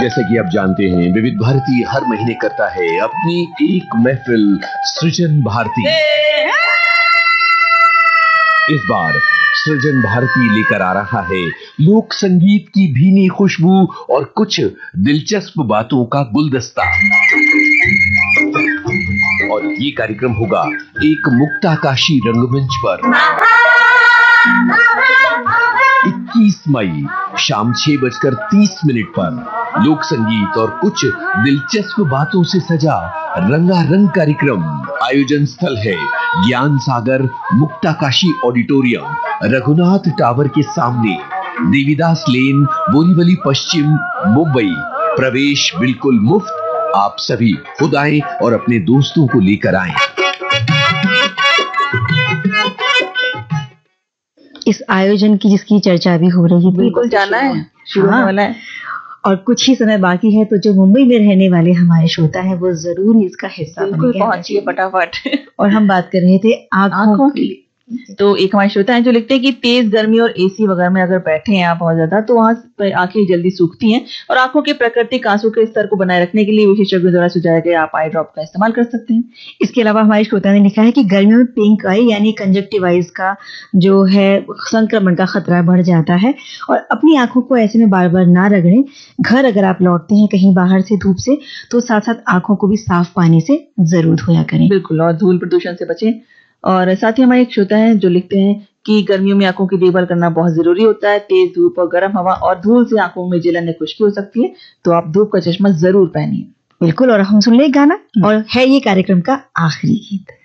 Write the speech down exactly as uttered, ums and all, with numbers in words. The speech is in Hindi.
जैसे कि आप जानते हैं, विविध भारती हर महीने करता है अपनी एक महफिल सृजन भारती। इस बार सृजन भारती लेकर आ रहा है लोक संगीत की भीनी खुशबू और कुछ दिलचस्प बातों का गुलदस्ता। और ये कार्यक्रम होगा एक मुक्ताकाशी रंगमंच पर इक्कीस मई शाम छह बजकर तीस मिनट पर लोक संगीत और कुछ दिलचस्प बातों से सजा रंगारंग कार्यक्रम। आयोजन स्थल है ज्ञान सागर मुक्ताकाशी ऑडिटोरियम, रघुनाथ टावर के सामने, देवीदास लेन, बोरीवली पश्चिम, मुंबई। प्रवेश बिल्कुल मुफ्त। आप सभी खुद आए और अपने दोस्तों को लेकर आए। इस आयोजन की जिसकी चर्चा भी हो रही है, बिल्कुल जाना है, शुरू होने वाला है और कुछ ही समय बाकी है, तो जो मुंबई में रहने वाले हमारे श्रोता हैं वो जरूर इसका हिस्सा बनेंगे। पहुंचिए फटाफट। और हम बात कर रहे थे आंखों, आंखों की। तो एक हमारे श्रोता हैं जो लिखते हैं कि तेज गर्मी और एसी वगैरह में अगर बैठे हैं आप बहुत ज्यादा, तो वहां आंखें जल्दी सूखती हैं और आंखों के प्राकृतिक आंसू के स्तर को बनाए रखने के लिए विशेषज्ञों द्वारा सुझाया गया आप आई ड्रॉप का इस्तेमाल कर सकते हैं। इसके अलावा हमारे श्रोता ने लिखा है कि गर्मियों में पिंक आई यानी कंजक्टिवाइज का जो है संक्रमण का खतरा बढ़ जाता है और अपनी आंखों को ऐसे में बार बार ना रगड़ें। घर अगर आप लौटते हैं कहीं बाहर से धूप से, तो साथ साथ आंखों को भी साफ पानी से जरूर धोया करें। बिल्कुल, और धूल प्रदूषण से बचें। और साथ ही हमारे एक श्रोता है जो लिखते हैं कि गर्मियों में आंखों की देखभाल करना बहुत जरूरी होता है। तेज धूप और गर्म हवा और धूल से आंखों में जलन या खुश्की हो सकती है, तो आप धूप का चश्मा जरूर पहनिए। बिल्कुल, और हम सुन ले गाना और है ये कार्यक्रम का आखिरी गीत।